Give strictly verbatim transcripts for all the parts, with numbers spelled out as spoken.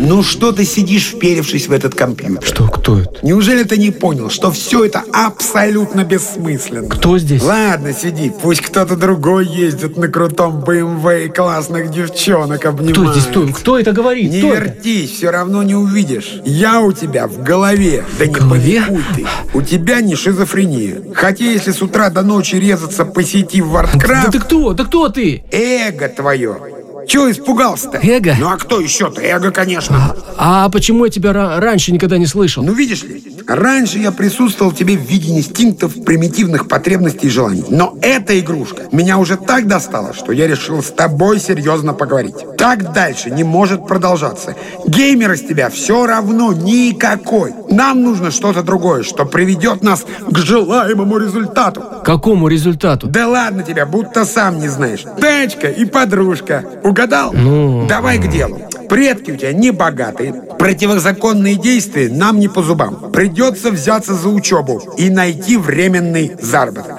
Ну что ты сидишь, вперевшись в этот компьютер? Что, кто это? Неужели ты не понял, что все это абсолютно бессмысленно? Кто здесь? Ладно, сиди, пусть кто-то другой ездит на крутом бэ эм вэ и классных девчонок обнимает. Кто здесь? Кто, кто это говорит? Не кто вертись, это? Все равно не увидишь. Я у тебя в голове. Да в не голове? паникуй ты. У тебя не шизофрения. Хотя если с утра до ночи резаться по сети в Warcraft... Да ты кто? Да кто ты? Эго твое. Чего испугался-то? Эго? Ну а кто еще-то? Эго, конечно. А, а почему я тебя ра- раньше никогда не слышал? Ну, видишь ли, раньше я присутствовал в тебе в виде инстинктов, примитивных потребностей и желаний. Но эта игрушка меня уже так достала, что я решил с тобой серьезно поговорить. Так дальше не может продолжаться. Геймер из тебя все равно никакой. Нам нужно что-то другое, что приведет нас к желаемому результату. Какому результату? Да ладно тебя, будто сам не знаешь. Тачка и подружка. Угадал? Ну... Давай к делу. Предки у тебя не богатые. Противозаконные действия нам не по зубам. Придется взяться за учебу и найти временный заработок.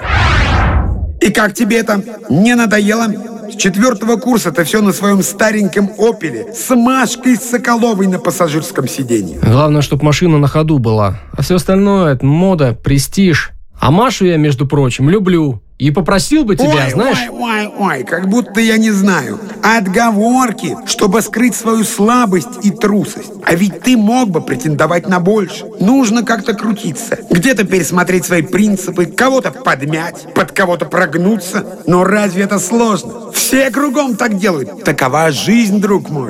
И как тебе это? Не надоело? С четвертого курса ты все на своем стареньком «Опеле» с Машкой Соколовой на пассажирском сиденье. Главное, чтобы машина на ходу была. А все остальное — это мода, престиж. А Машу я, между прочим, люблю. И попросил бы тебя, ой, знаешь... Ой, ой, ой, как будто я не знаю. Отговорки, чтобы скрыть свою слабость и трусость. А ведь ты мог бы претендовать на больше. Нужно как-то крутиться. Где-то пересмотреть свои принципы, кого-то подмять, под кого-то прогнуться. Но разве это сложно? Все кругом так делают. Такова жизнь, друг мой.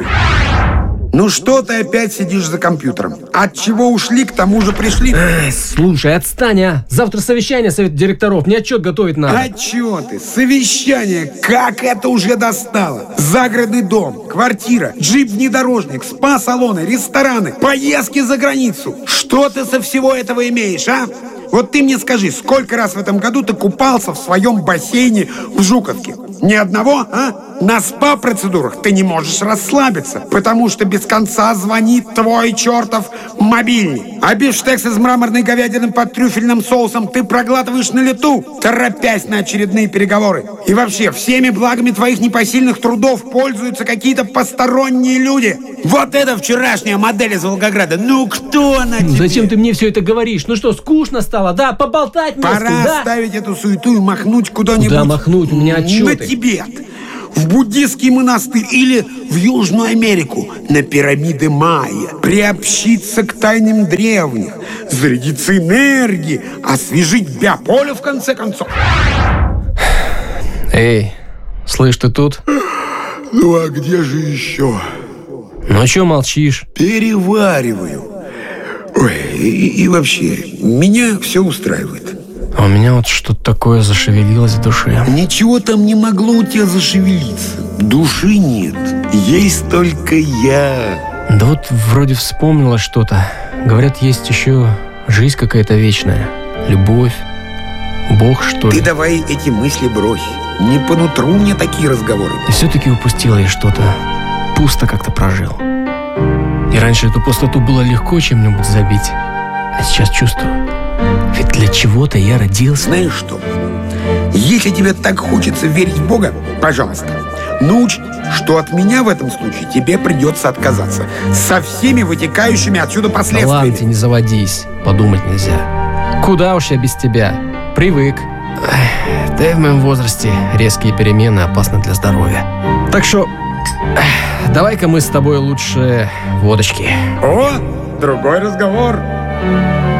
Ну что ты опять сидишь за компьютером? От чего ушли, к тому же пришли. Эй, слушай, отстань, а! Завтра совещание совета директоров, мне отчет готовить надо. Отчеты, совещания, как это уже достало. Загородный дом, квартира, джип-внедорожник, спа-салоны, рестораны, поездки за границу. Что ты со всего этого имеешь, а? Вот ты мне скажи, сколько раз в этом году ты купался в своем бассейне в Жуковке? Ни одного, а? На спа-процедурах ты не можешь расслабиться, потому что без конца звонит твой чертов мобильник. А бифштекс из мраморной говядины под трюфельным соусом ты проглатываешь на лету, торопясь на очередные переговоры. И вообще, всеми благами твоих непосильных трудов пользуются какие-то посторонние люди. Вот это вчерашняя модель из Волгограда. Ну, кто она тебе? Зачем ты мне все это говоришь? Ну что, скучно стало, да? Поболтать вместе, Пора да? оставить эту суету и махнуть куда-нибудь. Куда махнуть? У меня отчеты. На Тибет, в буддийский монастырь или в Южную Америку, на пирамиды майя, приобщиться к тайнам древних, зарядиться энергией, освежить биополе в конце концов. Эй, слышь, ты тут? Ну а где же еще? Ну а что молчишь? Перевариваю. Ой, и, и вообще, меня все устраивает. А у меня вот что-то такое зашевелилось в душе. Ничего там не могло у тебя зашевелиться. Души нет, есть только я. Да вот вроде вспомнила что-то. Говорят, есть еще жизнь какая-то вечная. Любовь. Бог, что ли? Ты давай эти мысли брось. Не по нутру мне такие разговоры. И все-таки упустила я что-то. Пусто как-то прожил. И раньше эту пустоту было легко чем-нибудь забить. А сейчас чувствую. Ведь для чего-то я родился. Знаешь что? Если тебе так хочется верить в Бога, пожалуйста, но учти, что от меня в этом случае тебе придется отказаться. Со всеми вытекающими отсюда последствиями. Да ладно, не заводись. Подумать нельзя. Куда уж я без тебя? Привык. Эх, да и в моем возрасте резкие перемены опасны для здоровья. Так что эх, давай-ка мы с тобой лучше водочки. О, другой разговор.